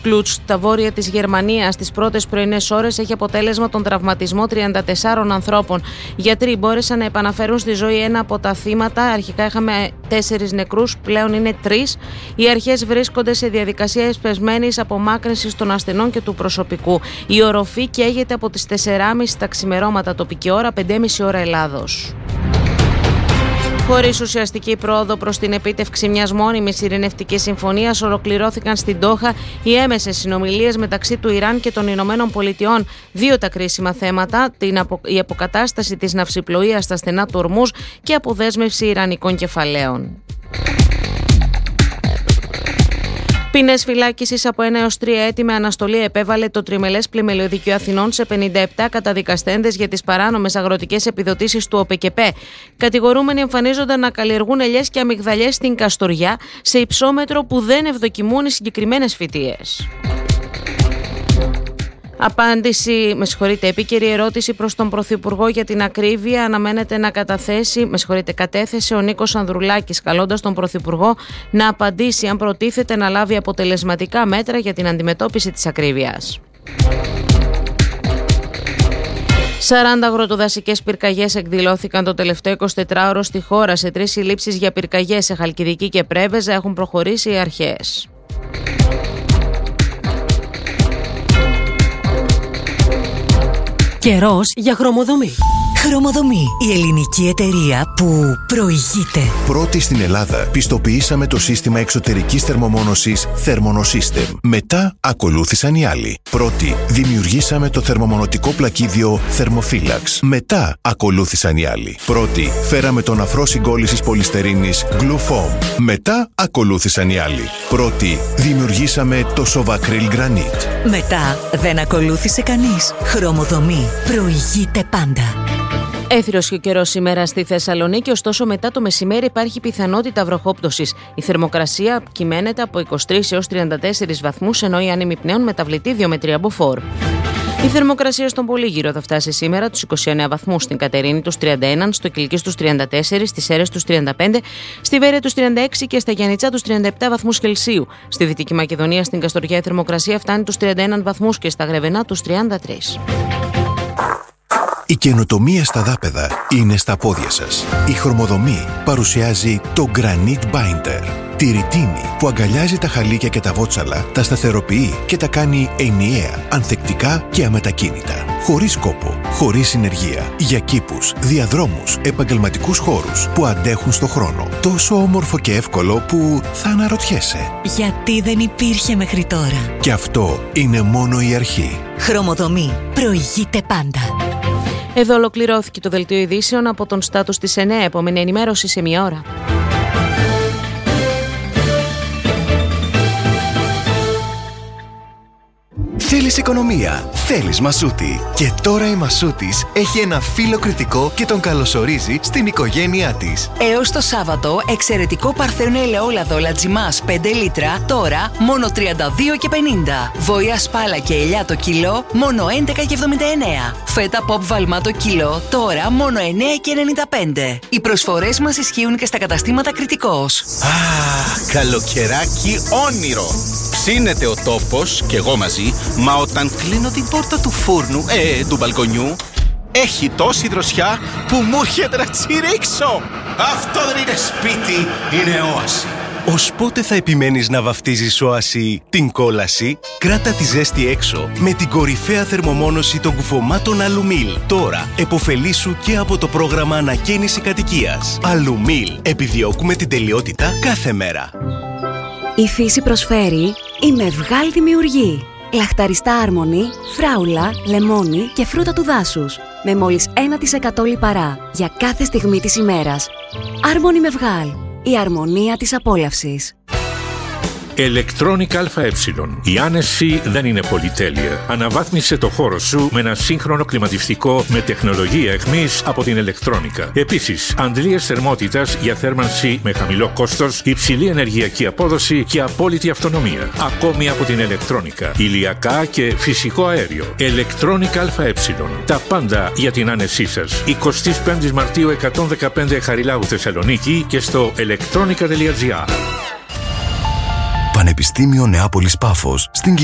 Κλούτς, στα βόρεια της Γερμανίας, τις πρώτες πρωινές ώρες έχει αποτέλεσμα τον τραυματισμό 34 ανθρώπων. Γιατροί μπόρεσαν να επαναφέρουν στη ζωή ένα από τα θύματα. Αρχικά είχαμε 4 νεκρούς, πλέον είναι 3. Οι αρχές βρίσκονται σε διαδικασία εσπεσμένης απομάκρυνσης των ασθενών και του προσωπικού. Η οροφή καίγεται από τις 4.30 τα ξημερώματα τοπική ώρα, 5.30 ώρα Ελλάδος. Χωρίς ουσιαστική πρόοδο προς την επίτευξη μιας μόνιμης ειρηνευτικής συμφωνίας, ολοκληρώθηκαν στην Ντόχα οι έμεσες συνομιλίες μεταξύ του Ιράν και των Ηνωμένων Πολιτειών. 2 τα κρίσιμα θέματα: η αποκατάσταση της ναυσιπλοείας στα στενά του Ορμούζ και αποδέσμευση ιρανικών κεφαλαίων. Ποινές φυλάκισης από 1 έως 3 έτη με αναστολή επέβαλε το Τριμελές Πλημελιωδικείο Αθηνών σε 57 καταδικαστέντες για τις παράνομες αγροτικές επιδοτήσεις του ΟΠΕΚΕΠΕ. Κατηγορούμενοι εμφανίζονταν να καλλιεργούν ελιές και αμυγδαλιές στην Καστοριά σε υψόμετρο που δεν ευδοκιμούν οι συγκεκριμένες φυτείες. Επίκαιρη ερώτηση προς τον Πρωθυπουργό για την ακρίβεια αναμένεται να κατέθεσε ο Νίκος Ανδρουλάκης, καλώντας τον Πρωθυπουργό να απαντήσει αν προτίθεται να λάβει αποτελεσματικά μέτρα για την αντιμετώπιση της ακρίβειας. 40 αγροτοδασικές πυρκαγιές εκδηλώθηκαν το τελευταίο 24ωρο στη χώρα. Σε 3 συλλήψεις για πυρκαγιές σε Χαλκιδική και Πρέβεζα έχουν προχωρήσει οι αρχές. Καιρός για χρωμοδομή. Χρωμοδομή, η ελληνική εταιρεία που προηγείται. Πρώτη στην Ελλάδα πιστοποιήσαμε το σύστημα εξωτερικής θερμομόνωσης Thermonosystem. Μετά ακολούθησαν οι άλλοι. Πρώτη δημιουργήσαμε το θερμομονωτικό πλακίδιο Thermophilax. Μετά ακολούθησαν οι άλλοι. Πρώτη φέραμε τον αφρό συγκόλλησης πολυστερίνης Glufoam. Μετά ακολούθησαν οι άλλοι. Πρώτη δημιουργήσαμε το Sovacryl Granite. Μετά δεν ακολούθησε κανείς. Χρωμοδομή προηγείται πάντα. Έθριος και ο καιρός σήμερα στη Θεσσαλονίκη, ωστόσο μετά το μεσημέρι υπάρχει πιθανότητα βροχόπτωσης. Η θερμοκρασία κυμαίνεται από 23 έως 34 βαθμούς, ενώ η άνεμη πνέων μεταβλητή 2 με 3 μποφόρ. Η θερμοκρασία στον Πολύγυρο θα φτάσει σήμερα τους 29 βαθμούς, στην Κατερίνη τους 31, στο Κιλκής τους 34, στις Σέρρες τους 35, στη Βέρεια τους 36 και στα Γιαννιτσά τους 37 βαθμούς Κελσίου. Στη Δυτική Μακεδονία, στην Καστοριά, η θερμοκρασία φτάνει τους 31 βαθμούς και στα Γρεβενά τους 33. Η καινοτομία στα δάπεδα είναι στα πόδια σας. Η Χρωμοδομή παρουσιάζει το Granite Binder. Τη ρητίνη που αγκαλιάζει τα χαλίκια και τα βότσαλα, τα σταθεροποιεί και τα κάνει ενιαία, ανθεκτικά και αμετακίνητα. Χωρίς κόπο, χωρίς συνεργεία. Για κήπους, διαδρόμους, επαγγελματικούς χώρους που αντέχουν στο χρόνο. Τόσο όμορφο και εύκολο που θα αναρωτιέσαι. Γιατί δεν υπήρχε μέχρι τώρα. Και αυτό είναι μόνο η αρχή. Χρωμοδομή προηγείται πάντα. Εδώ ολοκληρώθηκε το δελτίο ειδήσεων από τον Στάτους της 9. Επόμενη ενημέρωση σε 1 ώρα. Θέλεις οικονομία, θέλεις Μασούτη. Και τώρα η Μασούτης έχει ένα φίλο κριτικό και τον καλωσορίζει στην οικογένειά της. Έως το Σάββατο, εξαιρετικό παρθένο ελαιόλαδο Λατζιμάς 5 λίτρα, τώρα μόνο 32,50. Βοήα σπάλα και ελιά το κιλό, μόνο 11,79. Φέτα pop βαλμά το κιλό, τώρα μόνο 9,95. Οι προσφορές μας ισχύουν και στα καταστήματα Κριτικός. Καλοκαιράκι όνειρο. Ψήνεται ο τόπος και εγώ μαζί, μα όταν κλείνω την πόρτα του φούρνου, του μπαλκονιού, έχει τόση δροσιά που μου έρχεται να τσιρίξω. Αυτό δεν είναι σπίτι, είναι όαση. Ως πότε θα επιμένεις να βαφτίζεις όαση την κόλαση? Κράτα τη ζέστη έξω με την κορυφαία θερμομόνωση των κουφωμάτων Αλουμίλ. Τώρα εποφελήσου και από το πρόγραμμα ανακαίνιση κατοικίας. Αλουμίλ. Επιδιώκουμε την τελειότητα κάθε μέρα. Η φύση προσφέρει η Μευγάλ δημιουργεί. Λαχταριστά άρμονη, φράουλα, λεμόνι και φρούτα του δάσους. Με μόλις 1% λιπαρά για κάθε στιγμή της ημέρας. Άρμονη Μευγάλ. Η αρμονία της απόλαυσης. Electronic ΑΕ. Η άνεση δεν είναι πολυτέλεια. Αναβάθμισε το χώρο σου με ένα σύγχρονο κλιματιστικό με τεχνολογία εχμής από την Electronica. Επίσης, αντλίες θερμότητας για θέρμανση με χαμηλό κόστος, υψηλή ενεργειακή απόδοση και απόλυτη αυτονομία. Ακόμη από την Electronica. Ηλιακά και φυσικό αέριο. Electronic ΑΕ. Τα πάντα για την άνεσή σας. 25 Μαρτίου 115 Χαριλάου Θεσσαλονίκη και στο electronica.gr. Πανεπιστήμιο Νεάπολης Πάφος στην